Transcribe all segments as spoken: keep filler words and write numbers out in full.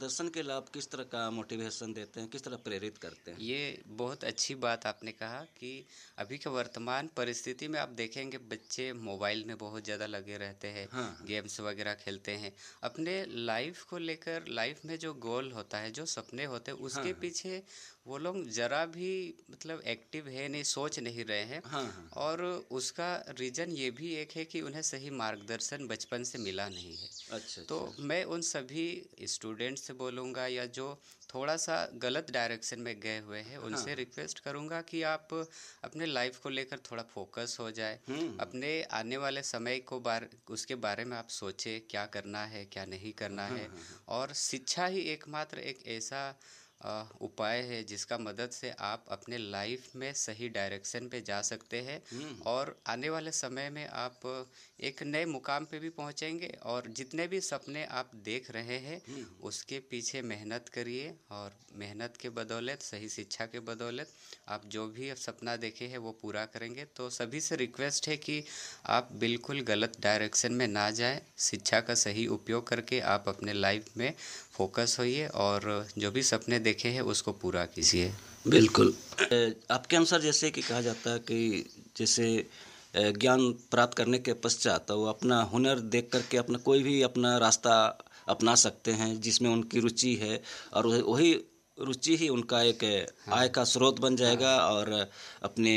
मार्गदर्शन के लिए आप किस तरह का मोटिवेशन देते हैं, किस तरह प्रेरित करते हैं? ये बहुत अच्छी बात आपने कहा कि अभी के वर्तमान परिस्थिति में आप देखेंगे बच्चे मोबाइल में बहुत ज़्यादा लगे रहते हैं, हाँ, हाँ। गेम्स वगैरह खेलते हैं। अपने लाइफ को लेकर लाइफ में जो गोल होता है, जो सपने होते हैं, हाँ, उसके हाँ। पीछे वो लोग ज़रा भी मतलब एक्टिव है नहीं, सोच नहीं रहे हैं। हाँ, हाँ। और उसका रीज़न ये भी एक है कि उन्हें सही मार्गदर्शन बचपन से मिला नहीं है। अच्छा, तो अच्छा। मैं उन सभी स्टूडेंट्स से बोलूँगा या जो थोड़ा-सा गलत डायरेक्शन में गए हुए हैं, हाँ, उनसे हाँ। रिक्वेस्ट करूँगा कि आप अपने लाइफ़ को लेकर थोड़ा फ़ोकस हो जाए। हुँ। अपने आने वाले समय को बार उसके बारे में आप सोचें, क्या करना है, क्या नहीं करना हाँ, है। हाँ, हाँ। और शिक्षा ही एकमात्र एक ऐसा अ, उपाय है जिसका मदद से आप अपने लाइफ़ में सही डायरेक्शन पे जा सकते हैं हुँ। और आने वाले समय में आप एक नए मुकाम पे भी पहुंचेंगे। और जितने भी सपने आप देख रहे हैं, हुँ। उसके पीछे मेहनत करिए और मेहनत के बदौलत, सही शिक्षा के बदौलत आप जो भी अब सपना देखे हैं वो पूरा करेंगे। तो सभी से रिक्वेस्ट है कि आप बिल्कुल गलत डायरेक्शन में ना जाएं, शिक्षा का सही उपयोग करके आप अपने लाइफ में फोकस होइए और जो भी सपने देखे हैं उसको पूरा कीजिए। बिल्कुल। अ, आपके अनुसार जैसे कि कहा जाता है कि जैसे अ, ज्ञान प्राप्त करने के पश्चात वो अपना हुनर देख कर के अपना कोई भी अपना रास्ता अपना सकते हैं जिसमें उनकी रुचि है और वही वही रुचि ही उनका एक हाँ, आय का स्रोत बन हाँ, जाएगा और अपने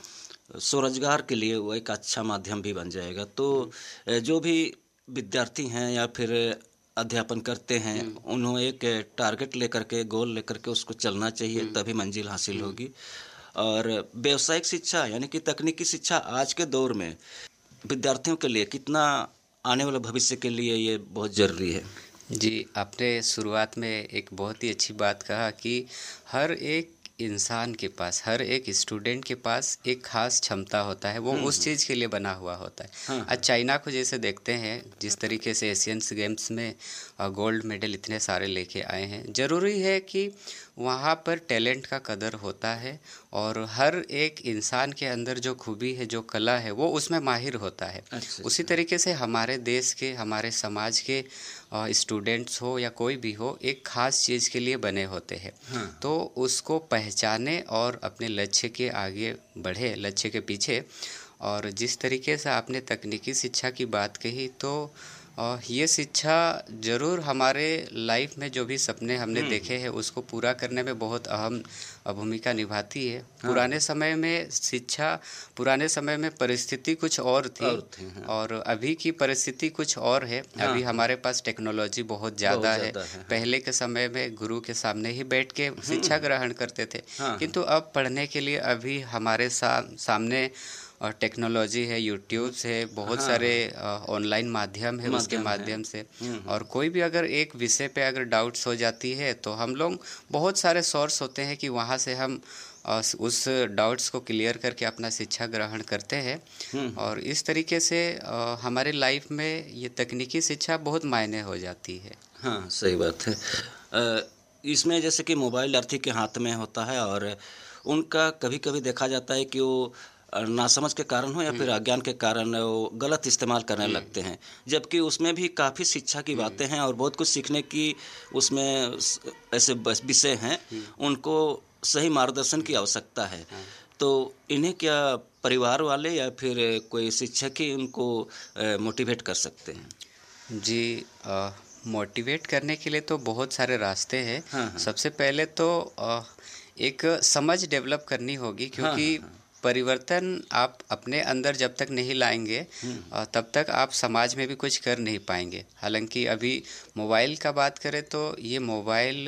स्वरोजगार के लिए वो एक अच्छा माध्यम भी बन जाएगा। तो हुँ, अ, जो भी विद्यार्थी हैं या फिर अध्यापन करते हैं, हुँ, उन्हें एक टारगेट लेकर के, गोल लेकर के उसको चलना चाहिए, हुँ, तभी मंजिल हासिल हुँ। होगी। और व्यावसायिक शिक्षा यानी कि तकनीकी शिक्षा आज के दौर में विद्यार्थियों के लिए कितना आने वाले भविष्य के लिए ये बहुत ज़रूरी है? जी, आपने शुरुआत में एक बहुत ही अच्छी बात कहा कि हर एक इंसान के पास, हर एक स्टूडेंट के पास एक ख़ास क्षमता होता है, वो हुँ, उस हुँ। चीज़ के लिए बना हुआ होता है। हाँ, आज हाँ। चाइना को जैसे देखते हैं, जिस तरीके से एशियंस गेम्स में अ, गोल्ड मेडल इतने सारे लेके आए हैं, ज़रूरी है कि वहाँ पर टैलेंट का कदर होता है और हर एक इंसान के अंदर जो खूबी है, जो कला है, वो उसमें माहिर होता है। अच्छा, उसी अच्छा। तरीके से हमारे देश के, हमारे समाज के अ, स्टूडेंट्स हो या कोई भी हो, एक ख़ास चीज़ के लिए बने होते हैं। हाँ, तो उसको पहचाने और अपने लक्ष्य के आगे बढ़े, लक्ष्य के पीछे। और जिस तरीके से आपने तकनीकी शिक्षा की बात कही, तो अ, ये शिक्षा ज़रूर हमारे लाइफ में जो भी सपने हमने हुँ, देखे हुँ। हैं उसको पूरा करने में बहुत अहम अ, भूमिका निभाती है। हाँ, हाँ। पुराने समय में शिक्षा पुराने समय में परिस्थिति कुछ और थी और थे, हाँ। और अभी की परिस्थिति कुछ और है। हाँ, अभी हाँ। हमारे पास टेक्नोलॉजी बहुत बहुत ज़्यादा है। ज़्यादा है, हाँ। पहले के समय में गुरु के सामने ही बैठ के हुँ, शिक्षा हुँ। ग्रहण करते थे, हाँ, हाँ। किंतु अब पढ़ने के लिए अभी हमारे सा सामने अ, टेक्नोलॉजी है, हुँ। यूट्यूब्स है, बहुत हाँ, सारे हाँ। अ, ऑनलाइन माध्यम है, उसके माध्यम है। माध्यम से। हुँ, और हुँ। कोई भी अगर एक विषय पे अगर डाउट्स हो जाती है, तो हम लोग बहुत सारे सोर्स होते हैं कि वहाँ से हम अ, उस डाउट्स को क्लियर करके अपना शिक्षा ग्रहण करते हैं। हुँ, हुँ। और इस तरीके से अ, हमारी लाइफ में ये तकनीकी शिक्षा बहुत मायने हो जाती है। हाँ, सही बात है। अ, इसमें जैसे कि मोबाइल विद्यार्थी के हाथ में होता है और उनका कभी-कभी देखा जाता है कि वो अ, नासमझ के कारण हो या हुँ, फिर अज्ञान के कारण वो गलत इस्तेमाल करने हुँ, लगते हैं। जबकि उसमें भी काफ़ी शिक्षा की हुँ, बातें हैं और बहुत कुछ सीखने की उसमें स ऐसे बस विषय हैं, हुँ, उनको सही मार्गदर्शन की हुँ, आवश्यकता है। हाँ। तो इन्हें क्या परिवार वाले या फिर कोई शिक्षक ही उनको अ, मोटिवेट कर सकते हैं? जी, अ, मोटिवेट करने के लिए तो बहुत सारे रास्ते हैं। हाँ, हाँ। सबसे पहले तो अ, एक समझ डेवलप करनी होगी, हाँ, क्योंकि हाँ, हाँ। परिवर्तन आप अपने अंदर जब तक नहीं लाएँगे हुँ। अ, तब तक आप समाज में भी कुछ कर नहीं पाएँगे। हालाँकि अभी मोबाइल का बात करें तो ये मोबाइल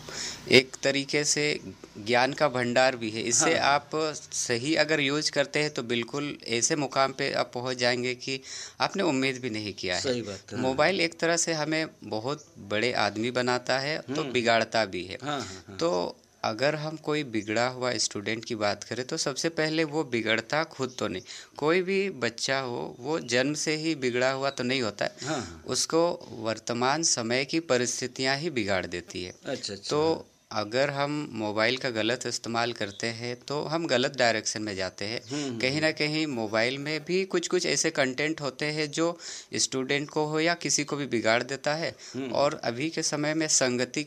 एक तरीके से ज्ञान का भंडार भी है। हाँ, इससे हाँ। आप सही अगर यूज़ करते हैं तो बिल्कुल ऐसे मुकाम पे आप पहुँच जाएँगे कि आपने उम्मीद भी नहीं किया है। सही बात है। हाँ, हाँ। मोबाइल एक तरह से हमें बहुत बड़े आदमी बनाता है, हुँ, तो हुँ। बिगाड़ता भी है। हाँ, हाँ, हाँ। तो अगर हम कोई बिगड़ा हुआ स्टूडेंट की बात करें तो सबसे पहले वो बिगड़ता खुद तो नहीं। कोई भी बच्चा हो, वो जन्म से ही बिगड़ा हुआ तो नहीं होता है। हाँ, हाँ। उसको वर्तमान समय की परिस्थितियाँ ही बिगाड़ देती है। अच्छा, अच्छा, तो हाँ। अगर हम मोबाइल का गलत इस्तेमाल करते हैं तो हम गलत डायरेक्शन में जाते हैं। हुँ, हुँ, कहीं हुँ। न कहीं मोबाइल में भी कुछ-कुछ ऐसे कंटेंट होते हैं जो स्टूडेंट को हो या किसी को भी बिगाड़ देता है। हुँ, हुँ। और अभी के समय में संगति